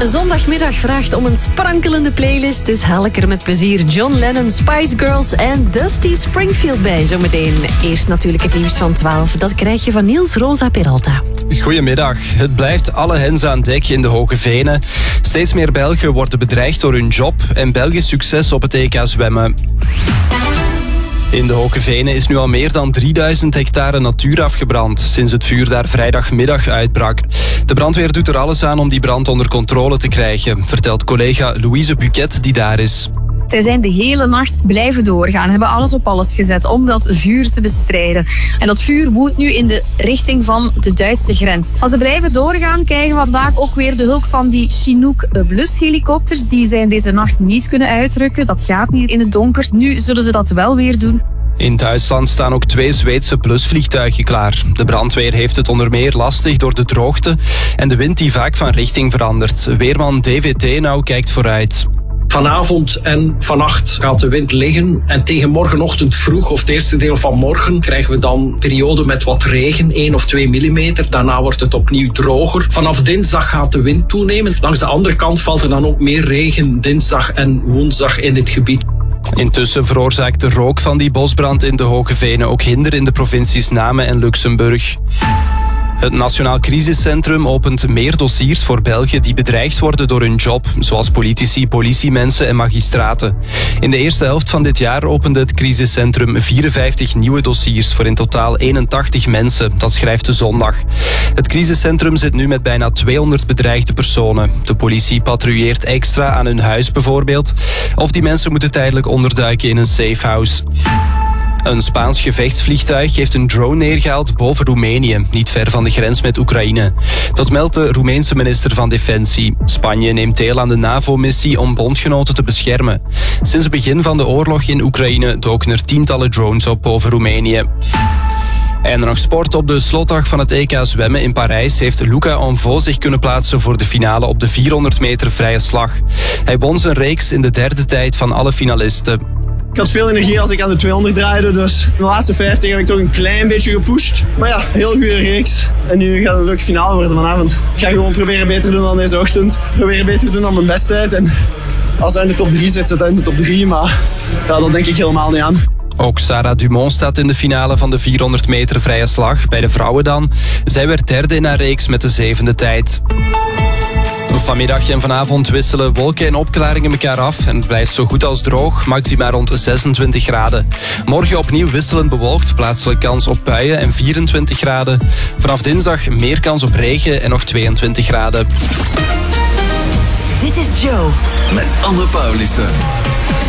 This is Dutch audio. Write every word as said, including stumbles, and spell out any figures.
Zondagmiddag vraagt om een sprankelende playlist, dus haal ik er met plezier John Lennon, Spice Girls en Dusty Springfield bij. Zometeen eerst natuurlijk het nieuws van twaalf. Dat krijg je van Niels Rosa Peralta. Goedemiddag. Het blijft alle hens aan dek in de Hoge Venen. Steeds meer Belgen worden bedreigd door hun job en Belgisch succes op het E K zwemmen. In de Hoge Venen is nu al meer dan drieduizend hectare natuur afgebrand sinds het vuur daar vrijdagmiddag uitbrak. De brandweer doet er alles aan om die brand onder controle te krijgen, vertelt collega Louise Buquet die daar is. Zij zijn de hele nacht blijven doorgaan, hebben alles op alles gezet om dat vuur te bestrijden. En dat vuur woedt nu in de richting van de Duitse grens. Als ze blijven doorgaan, krijgen we vandaag ook weer de hulp van die Chinook blushelikopters. Die zijn deze nacht niet kunnen uitrukken. Dat gaat niet in het donker. Nu zullen ze dat wel weer doen. In Duitsland staan ook twee Zweedse blusvliegtuigen klaar. De brandweer heeft het onder meer lastig door de droogte en de wind die vaak van richting verandert. Weerman D V T nou kijkt vooruit. Vanavond en vannacht gaat de wind liggen en tegen morgenochtend vroeg of het eerste deel van morgen krijgen we dan een periode met wat regen, één of twee millimeter. Daarna wordt het opnieuw droger. Vanaf dinsdag gaat de wind toenemen. Langs de andere kant valt er dan ook meer regen dinsdag en woensdag in dit gebied. Intussen veroorzaakt de rook van die bosbrand in de Hoge Venen ook hinder in de provincies Namen en Luxemburg. Het Nationaal Crisiscentrum opent meer dossiers voor Belgen die bedreigd worden door hun job, zoals politici, politiemensen en magistraten. In de eerste helft van dit jaar opende het crisiscentrum vierenvijftig nieuwe dossiers voor in totaal eenentachtig mensen, dat schrijft de Zondag. Het crisiscentrum zit nu met bijna tweehonderd bedreigde personen. De politie patrouilleert extra aan hun huis bijvoorbeeld, of die mensen moeten tijdelijk onderduiken in een safehouse. Een Spaans gevechtsvliegtuig heeft een drone neergehaald boven Roemenië, niet ver van de grens met Oekraïne. Dat meldt de Roemeense minister van Defensie. Spanje neemt deel aan de NAVO-missie om bondgenoten te beschermen. Sinds het begin van de oorlog in Oekraïne doken er tientallen drones op boven Roemenië. En nog sport. Op de slotdag van het E K zwemmen in Parijs heeft Luca Onvaux zich kunnen plaatsen voor de finale op de vierhonderd meter vrije slag. Hij won zijn reeks in de derde tijd van alle finalisten. Ik had veel energie als ik aan de tweehonderd draaide, dus in de laatste vijftig heb ik toch een klein beetje gepusht. Maar ja, heel goede reeks. En nu gaat het een leuke finale worden vanavond. Ik ga gewoon proberen beter te doen dan deze ochtend. Proberen beter te doen dan mijn besttijd. En als hij in de top drie zit, zit hij in de top drie. Maar ja, dat denk ik helemaal niet aan. Ook Sarah Dumont staat in de finale van de vierhonderd meter vrije slag. Bij de vrouwen dan. Zij werd derde in haar reeks met de zevende tijd. Vanmiddag en vanavond wisselen wolken en opklaringen elkaar af en het blijft zo goed als droog, maxima rond zesentwintig graden. Morgen opnieuw wisselend bewolkt, plaatselijk kans op buien en vierentwintig graden. Vanaf dinsdag meer kans op regen en nog tweeëntwintig graden. Dit is Joe met Anne Paulissen.